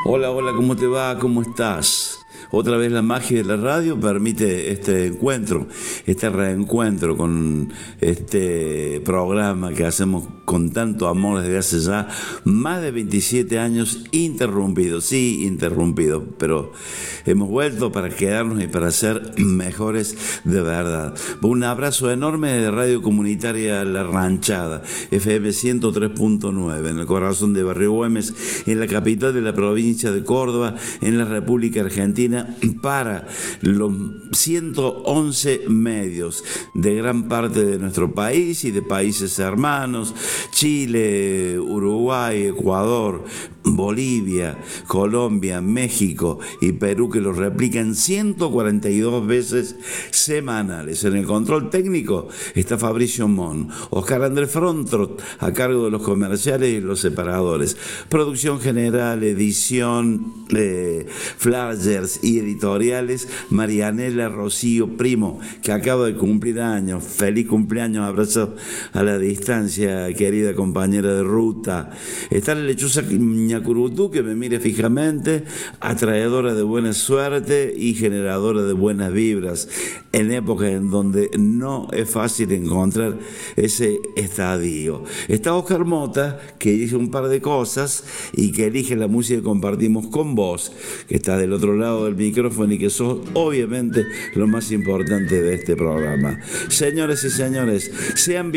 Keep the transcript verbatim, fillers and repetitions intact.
Hola, hola, ¿cómo te va? ¿Cómo estás? Otra vez la magia de la radio permite este encuentro, este reencuentro con este programa que hacemos con tanto amor desde hace ya más de veintisiete años interrumpidos, sí, interrumpidos, pero hemos vuelto para quedarnos y para ser mejores de verdad. Un abrazo enorme de Radio Comunitaria La Ranchada, F M ciento tres punto nueve, en el corazón de Barrio Güemes, en la capital de la provincia de Córdoba, en la República Argentina, para los ciento once medios de gran parte de nuestro país y de países hermanos: Chile, Uruguay, Ecuador, Bolivia, Colombia, México y Perú, que los replican ciento cuarenta y dos veces semanales. En el control técnico está Fabricio Mon, Oscar Andrés Frontrot a cargo de los comerciales y los separadores, producción general, edición, eh, flyers y editoriales, Marianela Rocío Primo, que acaba de cumplir años. Feliz cumpleaños, abrazo a la distancia, querida compañera de ruta. Está la lechuza Ñacurutú, que me mire fijamente, atraedora de buena suerte y generadora de buenas vibras, en épocas en donde no es fácil encontrar ese estadio. Está Oscar Mota, que dice un par de cosas y que elige la música que compartimos con vos, que está del otro lado del micrófono y que sos obviamente lo más importante de este programa. Señores y señores, sean